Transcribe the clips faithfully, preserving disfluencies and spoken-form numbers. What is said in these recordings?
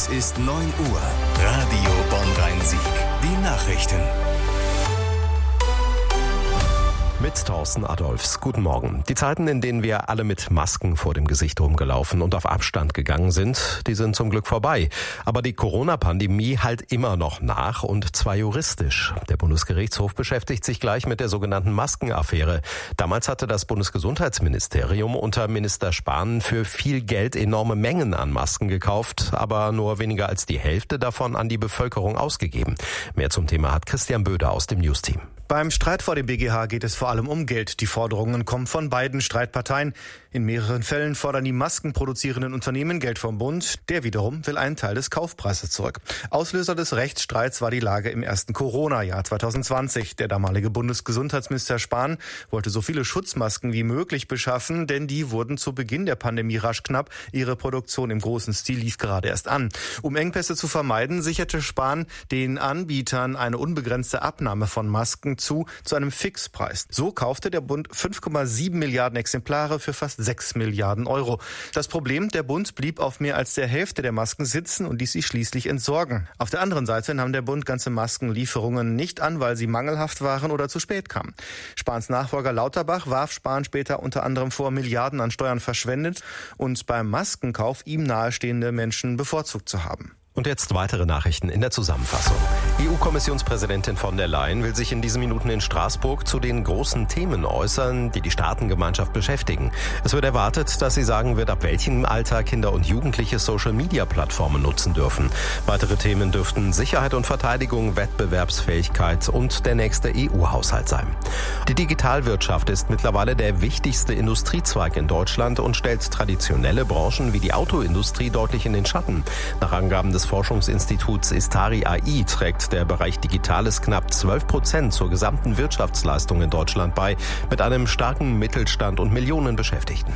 Es ist neun Uhr. Radio Bonn-Rhein-Sieg. Die Nachrichten. Mit Thorsten Adolfs. Guten Morgen. Die Zeiten, in denen wir alle mit Masken vor dem Gesicht rumgelaufen und auf Abstand gegangen sind, die sind zum Glück vorbei. Aber die Corona-Pandemie halt immer noch nach, und zwar juristisch. Der Bundesgerichtshof beschäftigt sich gleich mit der sogenannten Maskenaffäre. Damals hatte das Bundesgesundheitsministerium unter Minister Spahn für viel Geld enorme Mengen an Masken gekauft, aber nur weniger als die Hälfte davon an die Bevölkerung ausgegeben. Mehr zum Thema hat Christian Böder aus dem News-Team. Beim Streit vor dem B G H geht es vor allem um Geld. Die Forderungen kommen von beiden Streitparteien. In mehreren Fällen fordern die maskenproduzierenden Unternehmen Geld vom Bund. Der wiederum will einen Teil des Kaufpreises zurück. Auslöser des Rechtsstreits war die Lage im ersten Corona-Jahr zwanzig zwanzig. Der damalige Bundesgesundheitsminister Spahn wollte so viele Schutzmasken wie möglich beschaffen, denn die wurden zu Beginn der Pandemie rasch knapp. Ihre Produktion im großen Stil lief gerade erst an. Um Engpässe zu vermeiden, sicherte Spahn den Anbietern eine unbegrenzte Abnahme von Masken zu, zu einem Fixpreis. So kaufte der Bund fünf Komma sieben Milliarden Exemplare für fast sechs Milliarden Euro. Das Problem, der Bund blieb auf mehr als der Hälfte der Masken sitzen und ließ sie schließlich entsorgen. Auf der anderen Seite nahm der Bund ganze Maskenlieferungen nicht an, weil sie mangelhaft waren oder zu spät kamen. Spahns Nachfolger Lauterbach warf Spahn später unter anderem vor, Milliarden an Steuern verschwendet und beim Maskenkauf ihm nahestehende Menschen bevorzugt zu haben. Und jetzt weitere Nachrichten in der Zusammenfassung. E U-Kommissionspräsidentin von der Leyen will sich in diesen Minuten in Straßburg zu den großen Themen äußern, die die Staatengemeinschaft beschäftigen. Es wird erwartet, dass sie sagen wird, ab welchem Alter Kinder und Jugendliche Social-Media-Plattformen nutzen dürfen. Weitere Themen dürften Sicherheit und Verteidigung, Wettbewerbsfähigkeit und der nächste E U-Haushalt sein. Die Digitalwirtschaft ist mittlerweile der wichtigste Industriezweig in Deutschland und stellt traditionelle Branchen wie die Autoindustrie deutlich in den Schatten. Nach Angaben des Forschungsinstituts Istari A I trägt der Bereich Digitales knapp zwölf Prozent zur gesamten Wirtschaftsleistung in Deutschland bei, mit einem starken Mittelstand und Millionen Beschäftigten.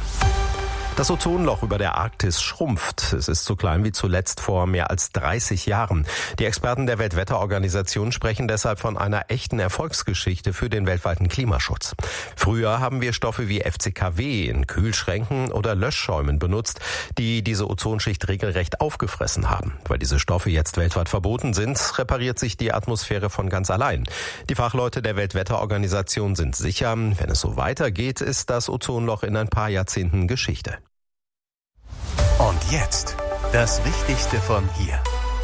Das Ozonloch über der Arktis schrumpft. Es ist so klein wie zuletzt vor mehr als dreißig Jahren. Die Experten der Weltwetterorganisation sprechen deshalb von einer echten Erfolgsgeschichte für den weltweiten Klimaschutz. Früher haben wir Stoffe wie F C K W in Kühlschränken oder Löschschäumen benutzt, die diese Ozonschicht regelrecht aufgefressen haben. Weil diese Stoffe jetzt weltweit verboten sind, repariert sich die Atmosphäre von ganz allein. Die Fachleute der Weltwetterorganisation sind sicher, wenn es so weitergeht, ist das Ozonloch in ein paar Jahrzehnten Geschichte. Und jetzt das Wichtigste von hier.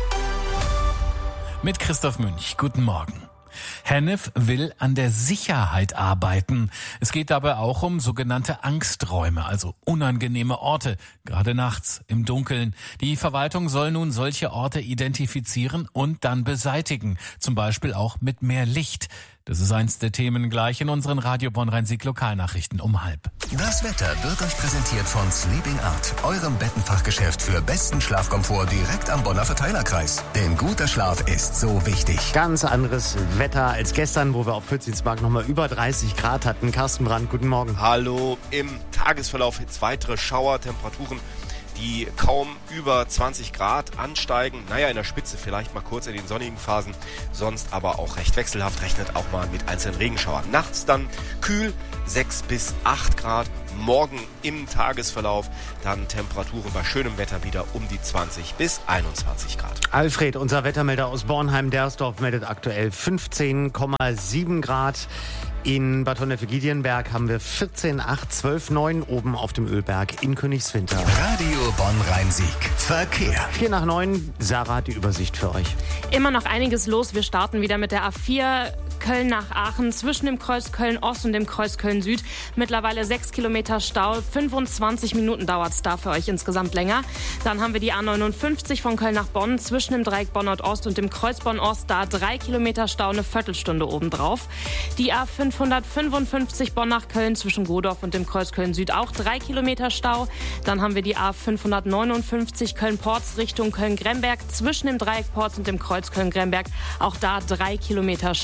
Mit Christoph Münch. Guten Morgen. Hennef will an der Sicherheit arbeiten. Es geht dabei auch um sogenannte Angsträume, also unangenehme Orte, gerade nachts im Dunkeln. Die Verwaltung soll nun solche Orte identifizieren und dann beseitigen, zum Beispiel auch mit mehr Licht. Das ist eins der Themen gleich in unseren Radio Bonn-Rhein-Sieg Lokalnachrichten um halb. Das Wetter wird euch präsentiert von Sleeping Art, eurem Bettenfachgeschäft für besten Schlafkomfort direkt am Bonner Verteilerkreis. Denn guter Schlaf ist so wichtig. Ganz anderes Wetter als gestern, wo wir auf Pützinsmark nochmal über dreißig Grad hatten. Carsten Brandt, guten Morgen. Hallo, im Tagesverlauf jetzt weitere Schauertemperaturen, die kaum über zwanzig Grad ansteigen. Naja, in der Spitze vielleicht mal kurz in den sonnigen Phasen, sonst aber auch recht wechselhaft, rechnet auch mal mit einzelnen Regenschauern. Nachts dann kühl, sechs bis acht Grad. Morgen im Tagesverlauf dann Temperaturen bei schönem Wetter wieder um die zwanzig bis einundzwanzig Grad. Alfred, unser Wettermelder aus Bornheim-Dersdorf, meldet aktuell fünfzehn Komma sieben Grad. In Bad Honnef-Giedienberg haben wir vierzehn Komma acht, zwölf Komma neun oben auf dem Ölberg in Königswinter. Radio Bonn-Rhein-Sieg. Verkehr. vier nach neun, Sarah hat die Übersicht für euch. Immer noch einiges los. Wir starten wieder mit der A vier Köln nach Aachen zwischen dem Kreuz Köln-Ost und dem Kreuz Köln-Süd. Mittlerweile sechs Kilometer Stau. fünfundzwanzig Minuten dauert es da für euch insgesamt länger. Dann haben wir die A neunundfünfzig von Köln nach Bonn zwischen dem Dreieck Bonn-Nord-Ost und dem Kreuz Bonn-Ost. Da drei Kilometer Stau, eine Viertelstunde obendrauf. Die A fünfhundertfünfundfünfzig Bonn nach Köln zwischen Godorf und dem Kreuz Köln-Süd auch drei Kilometer Stau. Dann haben wir die A fünfhundertneunundfünfzig Köln-Porz Richtung Köln-Gremberg zwischen dem Dreieck Porz und dem Kreuz Köln-Gremberg. Auch da drei Kilometer Stau.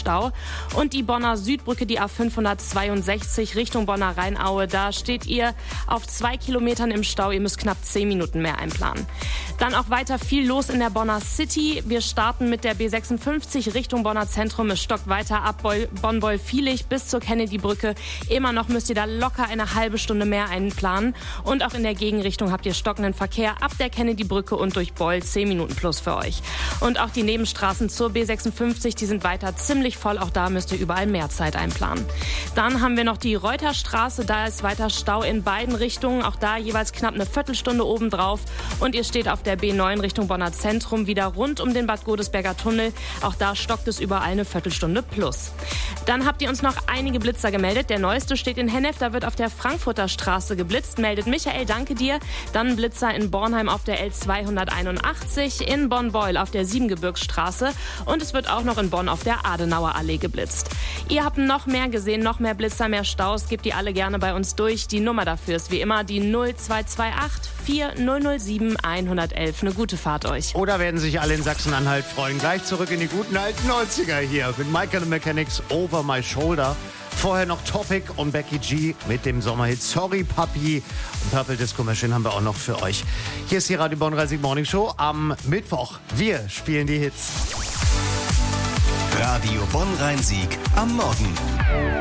Und die Bonner Südbrücke, die A fünfhundertzweiundsechzig Richtung Bonner Rheinaue, da steht ihr auf zwei Kilometern im Stau. Ihr müsst knapp zehn Minuten mehr einplanen. Dann auch weiter viel los in der Bonner City. Wir starten mit der B sechsundfünfzig Richtung Bonner Zentrum. Es stockt weiter ab Bonn-Beul-Vielig bis zur Kennedy-Brücke. Immer noch müsst ihr da locker eine halbe Stunde mehr einplanen. Und auch in der Gegenrichtung habt ihr stockenden Verkehr ab der Kennedy-Brücke und durch Beul zehn Minuten plus für euch. Und auch die Nebenstraßen zur B sechsundfünfzig, die sind weiter ziemlich voll. Auch da müsst ihr überall mehr Zeit einplanen. Dann haben wir noch die Reuterstraße. Da ist weiter Stau in beiden Richtungen. Auch da jeweils knapp eine Viertelstunde obendrauf. Und ihr steht auf der B neun Richtung Bonner Zentrum wieder rund um den Bad Godesberger Tunnel. Auch da stockt es überall eine Viertelstunde plus. Dann habt ihr uns noch einige Blitzer gemeldet. Der neueste steht in Hennef. Da wird auf der Frankfurter Straße geblitzt. Meldet Michael, danke dir. Dann Blitzer in Bornheim auf der L zweihunderteinundachtzig, in Bonn-Beul auf der Siebengebirgsstraße und es wird auch noch in Bonn auf der Adenauer Allee geblitzt. Ihr habt noch mehr gesehen, noch mehr Blitzer, mehr Staus. Gebt die alle gerne bei uns durch. Die Nummer dafür ist wie immer die null zwei zwei acht vier null null sieben eins eins eins. Eine gute Fahrt euch. Oder werden sich alle in Sachsen-Anhalt freuen. Gleich zurück in die guten alten neunziger hier mit Mike and the Mechanics Over My Shoulder. Vorher noch Topic und Becky G mit dem Sommerhit Sorry Papi. Und Purple Disco Machine haben wir auch noch für euch. Hier ist die Radio Bonn dreißig Morning Show am Mittwoch. Wir spielen die Hits. Radio Bonn Rhein-Sieg am Morgen.